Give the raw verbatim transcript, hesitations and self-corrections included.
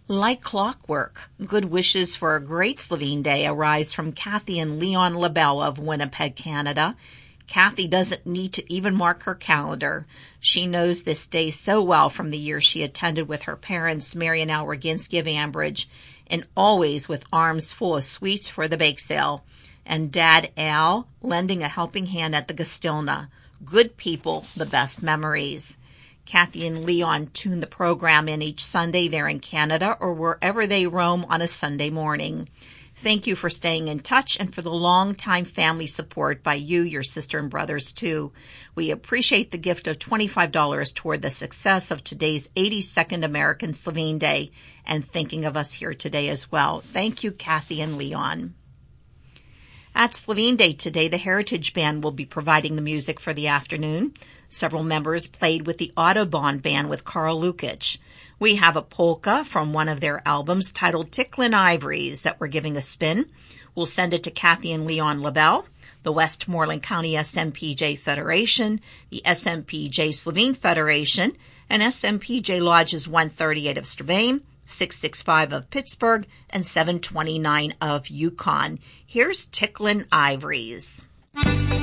Like clockwork, good wishes for a great Slovene Day arise from Kathy and Leon LaBelle of Winnipeg, Canada. Kathy doesn't need to even mark her calendar. She knows this day so well from the year she attended with her parents, Mary and Al Roginski of Ambridge, and always with arms full of sweets for the bake sale, and Dad Al lending a helping hand at the Gastilna. Good people, the best memories. Kathy and Leon tune the program in each Sunday there in Canada or wherever they roam on a Sunday morning. Thank you for staying in touch and for the long-time family support by you, your sister and brothers, too. We appreciate the gift of twenty-five dollars toward the success of today's eighty-second American Slovene Day and thinking of us here today as well. Thank you, Kathy and Leon. At Slovene Day today, the Heritage Band will be providing the music for the afternoon. Several members played with the Autobahn Band with Karl Lukic. We have a polka from one of their albums titled Ticklin' Ivories that we're giving a spin. We'll send it to Kathy and Leon LaBelle, the Westmoreland County S M P J Federation, the S M P J Slovene Federation, and S M P J Lodges one thirty-eight of Strabane, six sixty-five of Pittsburgh, and seven twenty-nine of Yukon. Here's Ticklin' Ivories.